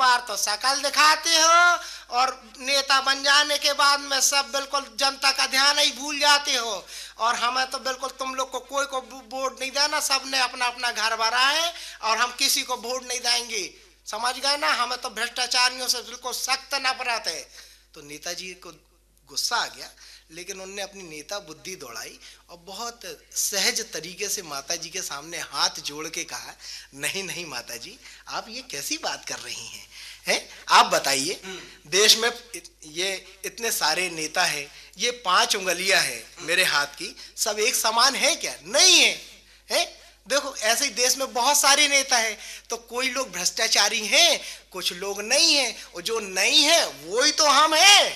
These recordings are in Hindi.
बार तो शकल दिखाते हो और नेता बन जाने के बाद में सब बिल्कुल जनता का ध्यान ही भूल जाते हो। और हमें तो बिल्कुल तुम लोग को कोई को वोट नहीं देना, सबने अपना अपना घर भरा है और हम किसी को वोट नहीं देंगे, समझ गए ना। हमें तो भ्रष्टाचारियों से बिल्कुल सख्त नफरत है। तो नेताजी को गुस्सा आ गया, लेकिन उनने अपनी नेता बुद्धि दौड़ाई और बहुत सहज तरीके से माताजी के सामने हाथ जोड़ के कहा, नहीं नहीं माताजी, आप ये कैसी बात कर रही हैं? आप बताइए, देश में ये इतने सारे नेता हैं, ये 5 उंगलियां हैं मेरे हाथ की, सब एक समान है क्या? नहीं है, है? देखो ऐसे ही देश में बहुत सारे नेता हैं, तो कोई लोग भ्रष्टाचारी हैं, कुछ लोग नहीं हैं, और जो नहीं है वो ही तो हम हैं।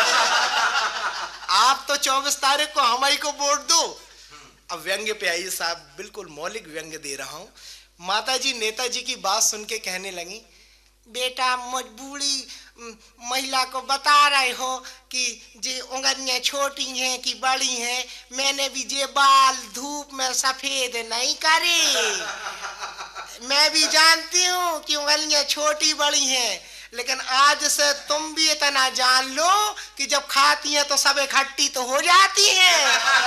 आप तो 24 तारीख को हमारी को वोट दो। अब व्यंग्य पे आइए साहब, बिल्कुल मौलिक व्यंग्य दे रहा हूं। माताजी नेताजी की बात सुन के कहने लगी, बेटा मजबूरी महिला को बता रहे हो कि जे उंगलियां छोटी हैं कि बड़ी हैं, मैंने भी जे बाल धूप में सफेद नहीं करे। मैं भी जानती हूँ कि उंगलियां छोटी बड़ी हैं, लेकिन आज से तुम भी इतना जान लो कि जब खाती हैं तो सब इकट्ठी तो हो जाती हैं।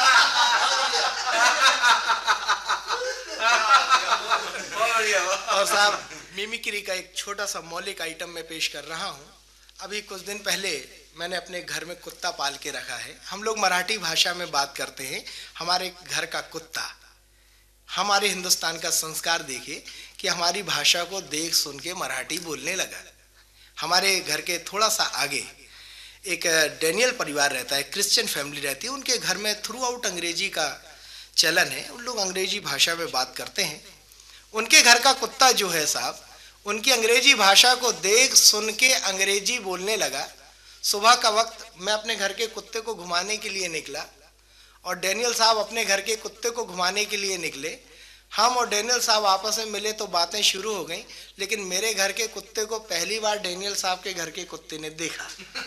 और साहब मिमिक्री का एक छोटा सा मौलिक आइटम मैं पेश कर रहा हूँ। अभी कुछ दिन पहले मैंने अपने घर में कुत्ता पाल के रखा है। हम लोग मराठी भाषा में बात करते हैं, हमारे घर का कुत्ता। हमारे हिंदुस्तान का संस्कार देखिए कि हमारी भाषा को देख सुन के मराठी बोलने लगा। हमारे घर के थोड़ा सा आगे एक डेनियल परिवार रहता है, क्रिश्चियन फैमिली रहती है, उनके घर में थ्रू आउट अंग्रेजी का चलन है, उन लोग अंग्रेजी भाषा में बात करते हैं। उनके घर का कुत्ता जो है साहब, उनकी अंग्रेजी भाषा को देख सुन के अंग्रेजी बोलने लगा। सुबह का वक्त मैं अपने घर के कुत्ते को घुमाने के लिए निकला और डेनियल साहब अपने घर के कुत्ते को घुमाने के लिए निकले। हम और डेनियल साहब आपस में मिले तो बातें शुरू हो गई, लेकिन मेरे घर के कुत्ते को पहली बार डेनियल साहब के घर के कुत्ते ने देखा।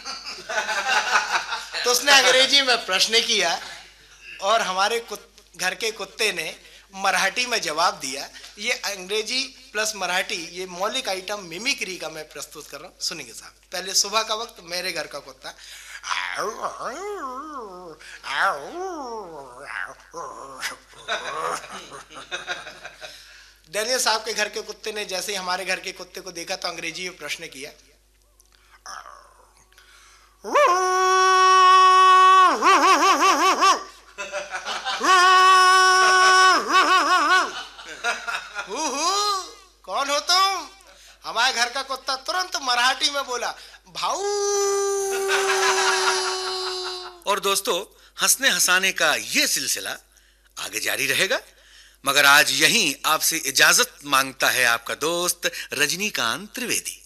तो उसने अंग्रेजी में प्रश्न किया और हमारे घर के कुत्ते ने मराठी में जवाब दिया। ये अंग्रेजी प्लस मराठी, ये मौलिक आइटम मिमिक्री का मैं प्रस्तुत कर रहा हूँ, सुनिए साहब। पहले सुबह का वक्त मेरे घर का कुत्ता, डेनियल साहब के घर के कुत्ते ने जैसे ही हमारे घर के कुत्ते को देखा तो अंग्रेजी में प्रश्न किया। कौन हो तुम? हमारे घर का कुत्ता तुरंत मराठी में बोला, भाऊ। और दोस्तों, हंसने हंसाने का ये सिलसिला आगे जारी रहेगा, मगर आज यहीं आपसे इजाजत मांगता है आपका दोस्त रजनीकांत त्रिवेदी।